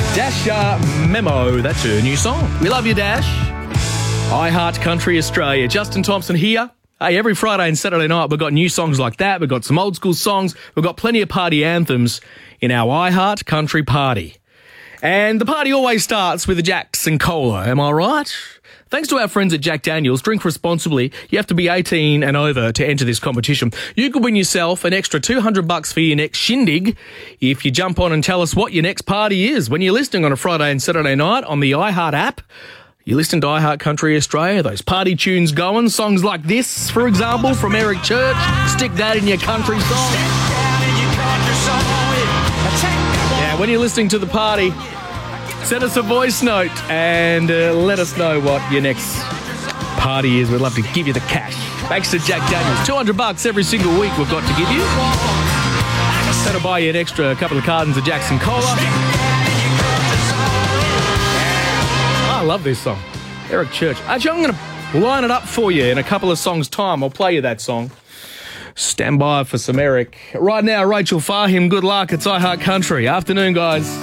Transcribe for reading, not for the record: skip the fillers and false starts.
Dasher Memo. That's her new song. We love you, Dash. I Heart Country Australia. Justin Thompson here. Hey, every Friday and Saturday night, we've got new songs like that. We've got some old school songs. We've got plenty of party anthems in our I Heart Country party. And the party always starts with a Jacks and Cola. Am I right? Thanks to our friends at Jack Daniels, drink responsibly. You have to be 18 and over to enter this competition. You could win yourself an extra $200 for your next shindig if you jump on and tell us what your next party is. When you're listening on a Friday and Saturday night on the iHeart app, you listen to iHeart Country Australia, those party tunes going, songs like this, for example, from Eric Church, Stick That in Your Country Song. Yeah, when you're listening to the party, send us a voice note and let us know what your next party is. We'd love to give you the cash. Thanks to Jack Daniels. $200 every single week we've got to give you. That'll buy you an extra couple of cartons of Jackson Cola. I love this song. Eric Church. Actually, I'm going to line it up for you in a couple of songs' time. I'll play you that song. Stand by for some Eric. Right now, Rachel Fahim, good luck. It's iHeart Country. Afternoon, guys.